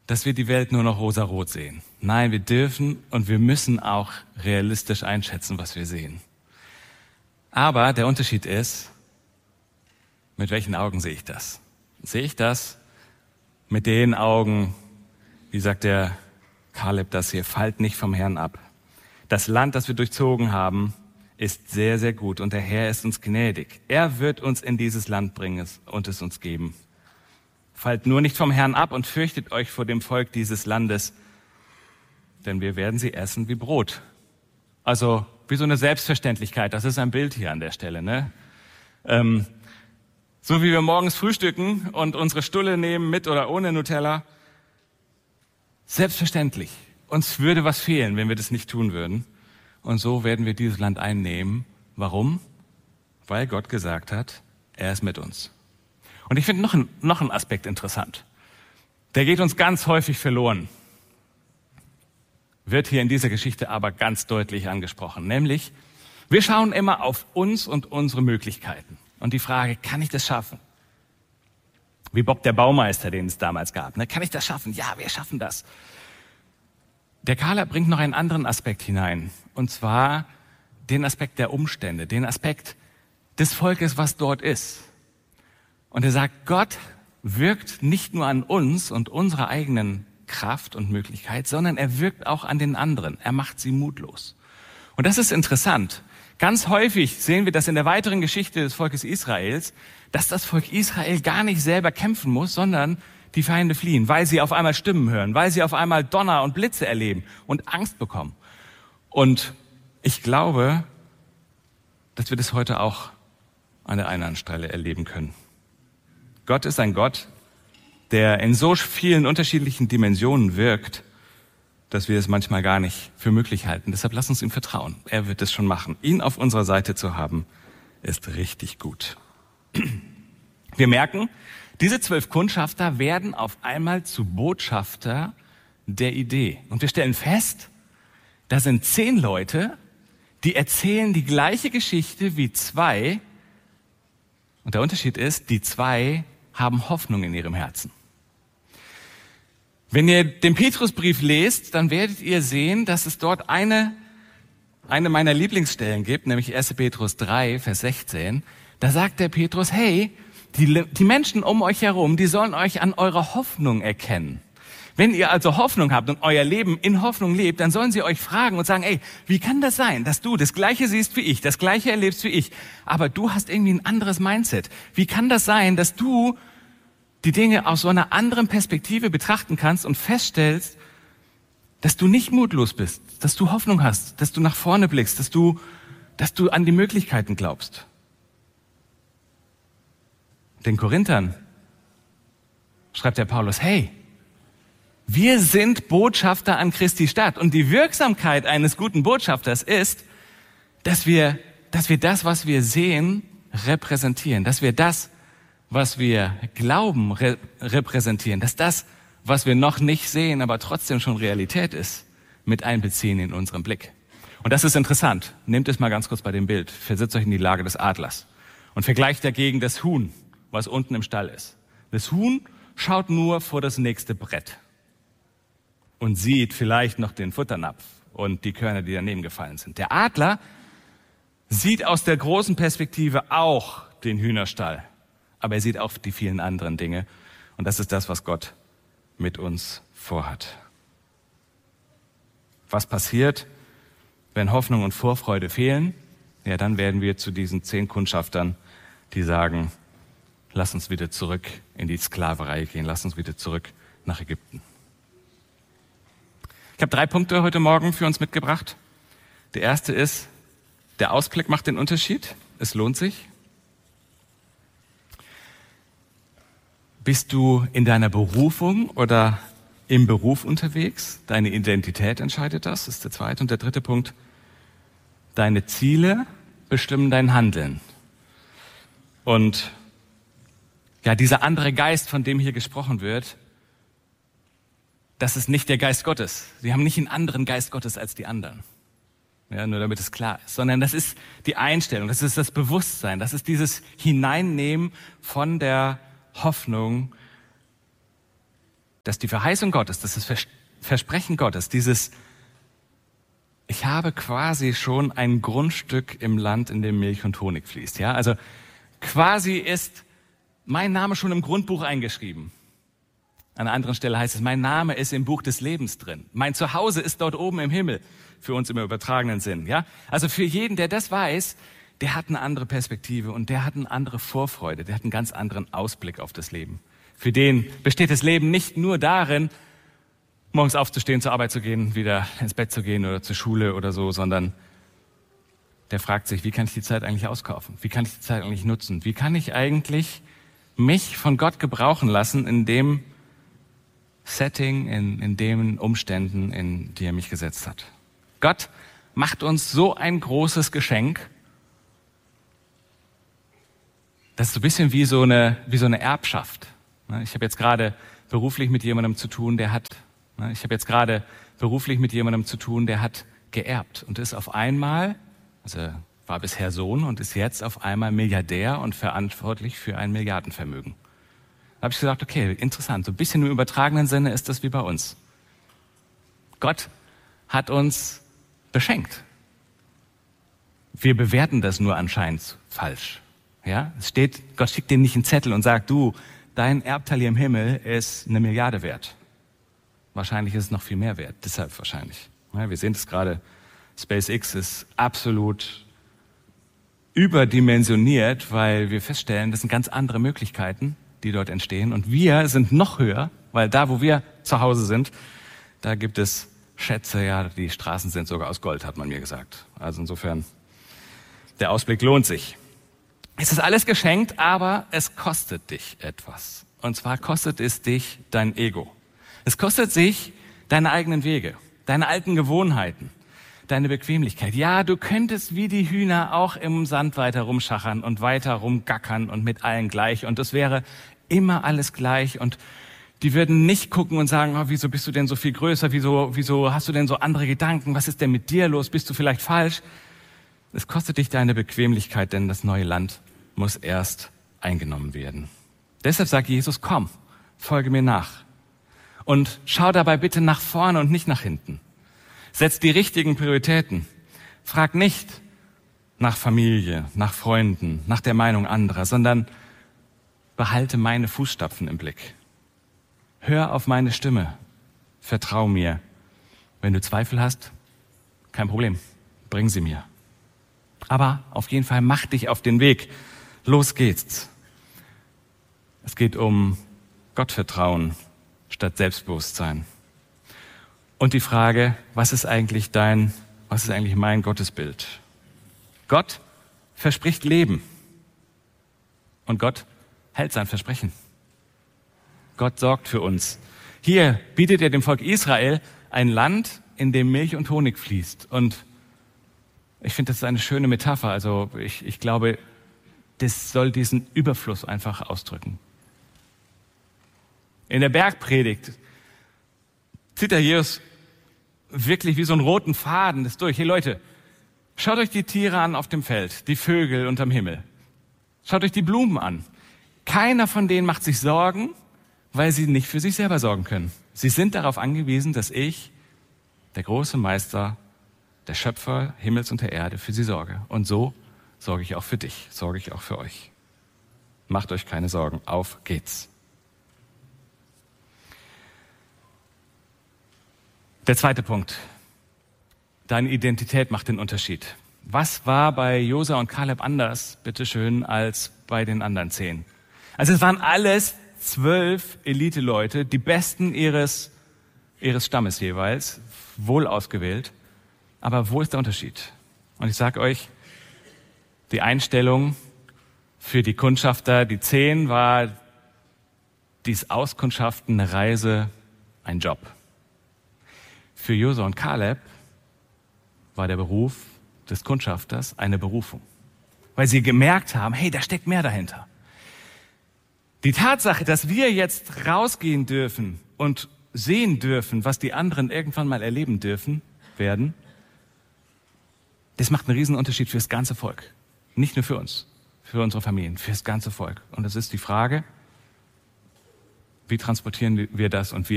dass wir die Welt nur noch rosarot sehen. Nein, wir dürfen und wir müssen auch realistisch einschätzen, was wir sehen. Aber der Unterschied ist, mit welchen Augen sehe ich das? Sehe ich das mit den Augen, wie sagt der Kaleb das hier, fallt nicht vom Herrn ab. Das Land, das wir durchzogen haben, ist sehr, sehr gut und der Herr ist uns gnädig. Er wird uns in dieses Land bringen und es uns geben. Fallt nur nicht vom Herrn ab und fürchtet euch vor dem Volk dieses Landes, denn wir werden sie essen wie Brot. Also wie so eine Selbstverständlichkeit, das ist ein Bild hier an der Stelle, ne? So wie wir morgens frühstücken und unsere Stulle nehmen mit oder ohne Nutella. Selbstverständlich. Uns würde was fehlen, wenn wir das nicht tun würden. Und so werden wir dieses Land einnehmen. Warum? Weil Gott gesagt hat, er ist mit uns. Und ich finde noch einen Aspekt interessant. Der geht uns ganz häufig verloren. Wird hier in dieser Geschichte aber ganz deutlich angesprochen. Nämlich, wir schauen immer auf uns und unsere Möglichkeiten. Und die Frage, kann ich das schaffen? Wie Bob der Baumeister, den es damals gab. Ne? Kann ich das schaffen? Ja, wir schaffen das. Der Kaleb bringt noch einen anderen Aspekt hinein. Und zwar den Aspekt der Umstände, den Aspekt des Volkes, was dort ist. Und er sagt, Gott wirkt nicht nur an uns und unserer eigenen Kraft und Möglichkeit, sondern er wirkt auch an den anderen. Er macht sie mutlos. Und das ist interessant. Ganz häufig sehen wir das in der weiteren Geschichte des Volkes Israels, dass das Volk Israel gar nicht selber kämpfen muss, sondern die Feinde fliehen, weil sie auf einmal Stimmen hören, weil sie auf einmal Donner und Blitze erleben und Angst bekommen. Und ich glaube, dass wir das heute auch an der einen Stelle erleben können. Gott ist ein Gott, der in so vielen unterschiedlichen Dimensionen wirkt, dass wir es manchmal gar nicht für möglich halten. Deshalb lass uns ihm vertrauen. Er wird es schon machen. Ihn auf unserer Seite zu haben, ist richtig gut. Wir merken, diese 12 Kundschafter werden auf einmal zu Botschafter der Idee. Und wir stellen fest, da sind 10 Leute, die erzählen die gleiche Geschichte wie 2. Und der Unterschied ist, die 2 haben Hoffnung in ihrem Herzen. Wenn ihr den Petrusbrief lest, dann werdet ihr sehen, dass es dort eine meiner Lieblingsstellen gibt, nämlich 1. Petrus 3, Vers 16. Da sagt der Petrus, hey, die Menschen um euch herum, die sollen euch an eurer Hoffnung erkennen. Wenn ihr also Hoffnung habt und euer Leben in Hoffnung lebt, dann sollen sie euch fragen und sagen, ey, wie kann das sein, dass du das Gleiche siehst wie ich, das Gleiche erlebst wie ich, aber du hast irgendwie ein anderes Mindset? Wie kann das sein, dass du die Dinge aus so einer anderen Perspektive betrachten kannst und feststellst, dass du nicht mutlos bist, dass du Hoffnung hast, dass du nach vorne blickst, dass du an die Möglichkeiten glaubst? Den Korinthern schreibt der Paulus, hey, wir sind Botschafter an Christi Stadt. Und die Wirksamkeit eines guten Botschafters ist, dass wir das, was wir sehen, repräsentieren. Dass wir das, was wir glauben, repräsentieren. Dass das, was wir noch nicht sehen, aber trotzdem schon Realität ist, mit einbeziehen in unseren Blick. Und das ist interessant. Nehmt es mal ganz kurz bei dem Bild. Versetzt euch in die Lage des Adlers. Und vergleicht dagegen das Huhn, was unten im Stall ist. Das Huhn schaut nur vor das nächste Brett. Und sieht vielleicht noch den Futternapf und die Körner, die daneben gefallen sind. Der Adler sieht aus der großen Perspektive auch den Hühnerstall, aber er sieht auch die vielen anderen Dinge. Und das ist das, was Gott mit uns vorhat. Was passiert, wenn Hoffnung und Vorfreude fehlen? Ja, dann werden wir zu diesen 10 Kundschaftern, die sagen, lass uns wieder zurück in die Sklaverei gehen, lass uns wieder zurück nach Ägypten. Ich habe 3 Punkte heute Morgen für uns mitgebracht. Der erste ist, der Ausblick macht den Unterschied. Es lohnt sich. Bist du in deiner Berufung oder im Beruf unterwegs? Deine Identität entscheidet das, ist der zweite. Und der dritte Punkt, deine Ziele bestimmen dein Handeln. Und ja, dieser andere Geist, von dem hier gesprochen wird, das ist nicht der Geist Gottes. Sie haben nicht einen anderen Geist Gottes als die anderen. Ja, nur damit es klar ist. Sondern das ist die Einstellung, das ist das Bewusstsein, das ist dieses Hineinnehmen von der Hoffnung dass die Verheißung Gottes, dass das Versprechen Gottes, ich habe quasi schon ein Grundstück im Land, in dem Milch und Honig fließt. Ja, also quasi ist mein Name schon im Grundbuch eingeschrieben. An einer anderen Stelle heißt es, mein Name ist im Buch des Lebens drin. Mein Zuhause ist dort oben im Himmel, für uns im übertragenen Sinn. Ja, also für jeden, der das weiß, der hat eine andere Perspektive und der hat eine andere Vorfreude, der hat einen ganz anderen Ausblick auf das Leben. Für den besteht das Leben nicht nur darin, morgens aufzustehen, zur Arbeit zu gehen, wieder ins Bett zu gehen oder zur Schule oder so, sondern der fragt sich, wie kann ich die Zeit eigentlich auskaufen? Wie kann ich die Zeit eigentlich nutzen? Wie kann ich eigentlich mich von Gott gebrauchen lassen in dem Setting, in den Umständen, in die er mich gesetzt hat? Gott macht uns so ein großes Geschenk, das ist so ein bisschen wie so eine Erbschaft. Ich habe jetzt gerade beruflich mit jemandem zu tun, der hat geerbt und ist auf einmal, also war bisher Sohn und ist jetzt auf einmal Milliardär und verantwortlich für ein Milliardenvermögen. Da habe ich gesagt, okay, interessant, so ein bisschen im übertragenen Sinne ist das wie bei uns. Gott hat uns beschenkt. Wir bewerten das nur anscheinend falsch. Ja, es steht, Gott schickt dir nicht einen Zettel und sagt, du, dein Erbteil hier im Himmel ist 1 Milliarde wert. Wahrscheinlich ist es noch viel mehr wert, deshalb wahrscheinlich. Ja, wir sehen es gerade, SpaceX ist absolut überdimensioniert, weil wir feststellen, das sind ganz andere Möglichkeiten, die dort entstehen. Und wir sind noch höher, weil da, wo wir zu Hause sind, da gibt es Schätze, ja, die Straßen sind sogar aus Gold, hat man mir gesagt. Also insofern, der Ausblick lohnt sich. Es ist alles geschenkt, aber es kostet dich etwas. Und zwar kostet es dich dein Ego. Es kostet sich deine eigenen Wege, deine alten Gewohnheiten, deine Bequemlichkeit. Ja, du könntest wie die Hühner auch im Sand weiter rumschachern und weiter rumgackern und mit allen gleich. Und es wäre immer alles gleich. Und die würden nicht gucken und sagen, oh, wieso bist du denn so viel größer? Wieso hast du denn so andere Gedanken? Was ist denn mit dir los? Bist du vielleicht falsch? Es kostet dich deine Bequemlichkeit, denn das neue Land muss erst eingenommen werden. Deshalb sagt Jesus, komm, folge mir nach. Und schau dabei bitte nach vorne und nicht nach hinten. Setz die richtigen Prioritäten. Frag nicht nach Familie, nach Freunden, nach der Meinung anderer, sondern behalte meine Fußstapfen im Blick. Hör auf meine Stimme. Vertrau mir. Wenn du Zweifel hast, kein Problem. Bring sie mir. Aber auf jeden Fall mach dich auf den Weg. Los geht's. Es geht um Gottvertrauen statt Selbstbewusstsein. Und die Frage, was ist eigentlich mein Gottesbild? Gott verspricht Leben. Und Gott hält sein Versprechen. Gott sorgt für uns. Hier bietet er dem Volk Israel ein Land, in dem Milch und Honig fließt. Und ich finde, das ist eine schöne Metapher. Also ich glaube, das soll diesen Überfluss einfach ausdrücken. In der Bergpredigt zieht der Jesus wirklich wie so einen roten Faden das durch. Hey Leute, schaut euch die Tiere an auf dem Feld, die Vögel unterm Himmel. Schaut euch die Blumen an. Keiner von denen macht sich Sorgen, weil sie nicht für sich selber sorgen können. Sie sind darauf angewiesen, dass ich, der große Meister, der Schöpfer Himmels und der Erde, für sie sorge. Und so sorge ich auch für dich, sorge ich auch für euch. Macht euch keine Sorgen, auf geht's. Der zweite Punkt. Deine Identität macht den Unterschied. Was war bei Josua und Kaleb anders, bitteschön, als bei den anderen 10? Also es waren alles 12 Elite-Leute, die Besten ihres Stammes jeweils, wohl ausgewählt. Aber wo ist der Unterschied? Und ich sage euch, die Einstellung für die Kundschafter, die 10, war dies Auskundschaften, eine Reise, ein Job. Für Josua und Kaleb war der Beruf des Kundschafters eine Berufung, weil sie gemerkt haben, hey, da steckt mehr dahinter. Die Tatsache, dass wir jetzt rausgehen dürfen und sehen dürfen, was die anderen irgendwann mal erleben werden, das macht einen riesen Unterschied für das ganze Volk. Nicht nur für uns, für unsere Familien, für das ganze Volk. Und das ist die Frage, wie transportieren wir das und wie